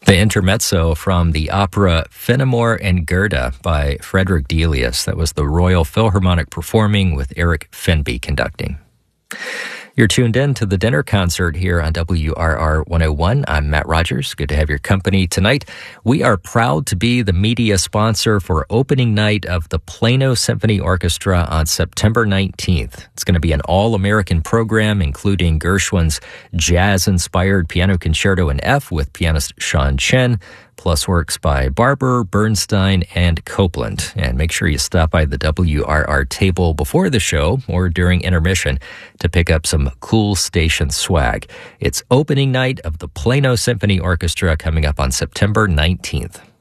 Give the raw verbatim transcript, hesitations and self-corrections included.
The intermezzo from the opera Fenimore and Gerda by Frederick Delius. That was the Royal Philharmonic performing with Eric Fenby conducting. You're tuned in to the dinner concert here on W R R one oh one. I'm Matt Rogers. Good to have your company tonight. We are proud to be the media sponsor for opening night of the Plano Symphony Orchestra on September nineteenth. It's going to be an all-American program, including Gershwin's jazz-inspired piano concerto in F with pianist Sean Chen, plus works by Barber, Bernstein, and Copland. And make sure you stop by the W R R table before the show or during intermission to pick up some cool station swag. It's opening night of the Plano Symphony Orchestra coming up on September nineteenth.